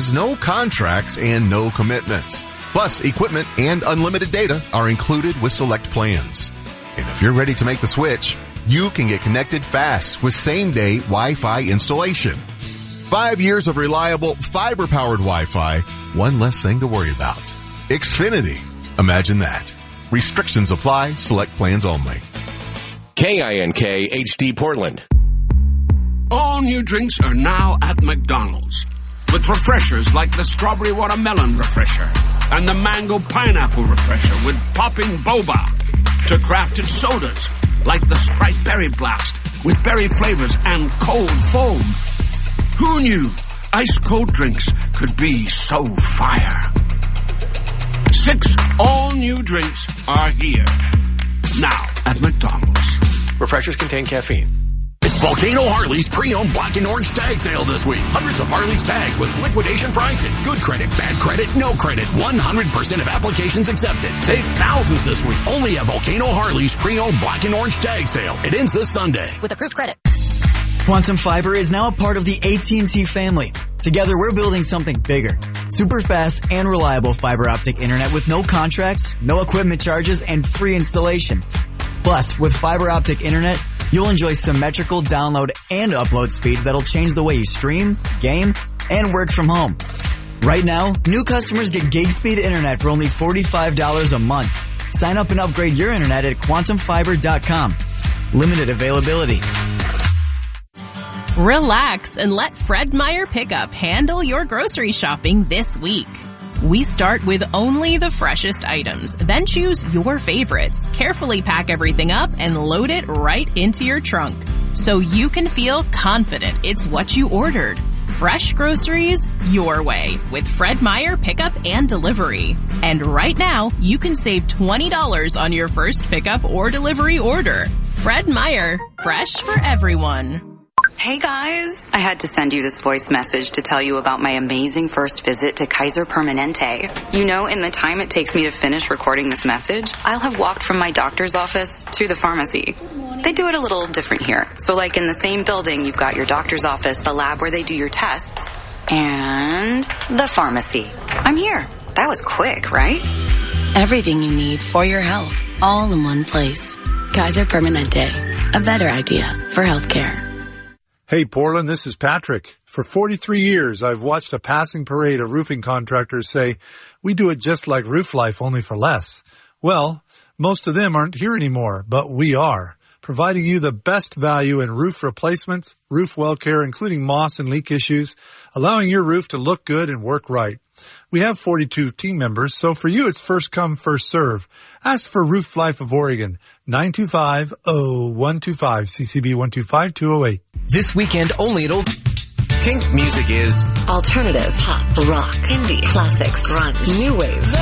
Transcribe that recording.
There's no contracts and no commitments. Plus, equipment and unlimited data are included with select plans. And if you're ready to make the switch, you can get connected fast with same-day Wi-Fi installation. 5 years of reliable fiber-powered Wi-Fi, one less thing to worry about. Xfinity. Imagine that. Restrictions apply. Select plans only. KINK HD Portland. All new drinks are now at McDonald's. With refreshers like the Strawberry Watermelon Refresher and the Mango Pineapple Refresher with popping boba. To crafted sodas like the Sprite Berry Blast with berry flavors and cold foam. Who knew ice cold drinks could be so fire? 6 all-new drinks are here. Now at McDonald's. Refreshers contain caffeine. It's Volcano Harley's pre-owned black and orange tag sale this week. Hundreds of Harleys tagged with liquidation pricing. Good credit, bad credit, no credit. 100% of applications accepted. Save thousands this week. Only at Volcano Harley's pre-owned black and orange tag sale. It ends this Sunday. With approved credit. Quantum Fiber is now a part of the AT&T family. Together, we're building something bigger. Super fast and reliable fiber optic internet with no contracts, no equipment charges, and free installation. Plus, with fiber optic internet, you'll enjoy symmetrical download and upload speeds that'll change the way you stream, game, and work from home. Right now, new customers get gig speed internet for only $45 a month. Sign up and upgrade your internet at quantumfiber.com. Limited availability. Relax and let Fred Meyer Pickup handle your grocery shopping this week. We start with only the freshest items, then choose your favorites, carefully pack everything up, and load it right into your trunk so you can feel confident it's what you ordered. Fresh groceries your way with Fred Meyer Pickup and Delivery. And right now, you can save $20 on your first pickup or delivery order. Fred Meyer, fresh for everyone. Hey guys, I had to send you this voice message to tell you about my amazing first visit to Kaiser Permanente. You know, in the time it takes me to finish recording this message, I'll have walked from my doctor's office to the pharmacy. They do it a little different here. So like in the same building, you've got your doctor's office, the lab where they do your tests, and the pharmacy. I'm here. That was quick, right? Everything you need for your health, all in one place. Kaiser Permanente, a better idea for healthcare. Hey, Portland, this is Patrick. For 43 years, I've watched a passing parade of roofing contractors say, we do it just like Roof Life, only for less. Well, most of them aren't here anymore, but we are, providing you the best value in roof replacements, roof well care, including moss and leak issues, allowing your roof to look good and work right. We have 42 team members, so for you, it's first come, first serve. Ask for Roof Life of Oregon, 925-0125, CCB 125208. This weekend only at Old Tink music is Alternative, pop, rock, indie, classics, grunge, new wave.